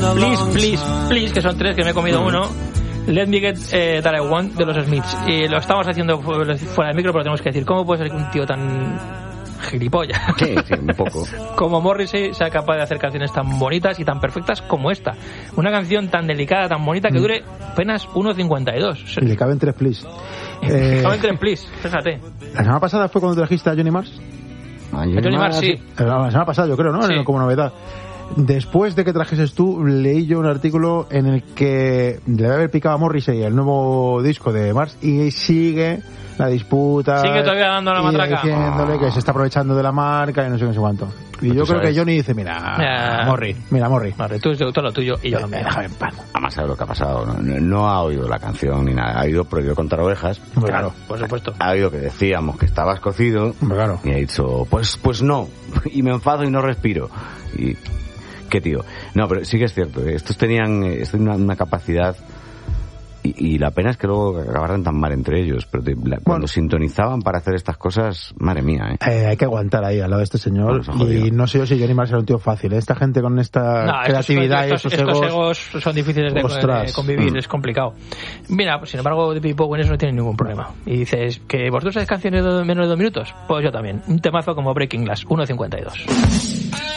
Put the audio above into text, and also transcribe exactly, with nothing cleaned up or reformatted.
Please, Please, Please, que son tres, que me he comido uno. Let Me Get eh, That I Want, de los Smiths. Y lo estamos haciendo fuera del micro, pero tenemos que decir, ¿cómo puede ser que un tío tan gilipollas sí, sí, un poco como Morrissey sea capaz de hacer canciones tan bonitas y tan perfectas como esta? Una canción tan delicada, tan bonita, que dure apenas uno cincuenta y dos. Y le caben tres Please. Le eh... caben tres Please, fíjate. La semana pasada fue cuando trajiste a Johnny Marrs. A Johnny, Johnny Marrs, sí. La semana pasada, yo creo, ¿no? Sí. Como novedad. Después de que trajeses tú, leí yo un artículo en el que le debe haber picado a Morrissey el nuevo disco de Marrs y sigue la disputa. Sigue todavía dando la matraca. Diciéndole que se está aprovechando de la marca y no sé qué, no sé cuánto. Y yo creo sabes? que Johnny dice, mira, mira Morri, mira Morri. Morri, tú todo lo tuyo y yo lo mío. Déjame en paz. Además, ¿sabes lo que ha pasado? No, no, no ha oído la canción ni nada. Ha oído Prohibido contar ovejas. Claro, claro, por supuesto. Ha oído que decíamos que estabas cocido. Claro. Y ha dicho, pues, pues no. Y me enfado y no respiro. Y... ¿Qué tío? No, pero sí que es cierto. Estos tenían, estos tenían una, una capacidad... Y, y la pena es que luego acabaran tan mal entre ellos, pero te, la, cuando bueno, sintonizaban para hacer estas cosas, madre mía, ¿eh? Eh, hay que aguantar ahí al lado de este señor. Y no sé yo si Johnny Marrs era un tío fácil, ¿eh? Esta gente con esta no, creatividad estos, y estos, estos egos, egos son difíciles de, de convivir, mm. es complicado. Mira, pues, sin embargo, David Bowie en eso no tiene ningún problema. Y dices, ¿que vosotros hacéis canciones de menos de dos minutos? Pues yo también. Un temazo como Breaking Glass, uno cincuenta y dos.